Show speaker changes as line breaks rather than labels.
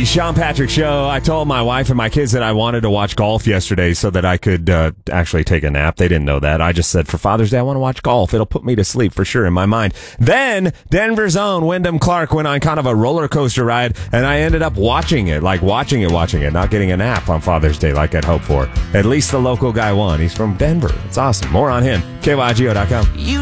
The Sean Patrick Show. I told my wife and my kids that I wanted to watch golf yesterday so that I could actually take a nap. They didn't know that. I just said, for Father's Day, I want to watch golf. It'll put me to sleep for sure in my mind. Then Denver's own Wyndham Clark went on kind of a roller coaster ride, and I ended up watching it, watching it, not getting a nap on Father's Day like I'd hoped for. At least the local guy won. He's from Denver. It's awesome. More on him. KYGO.com.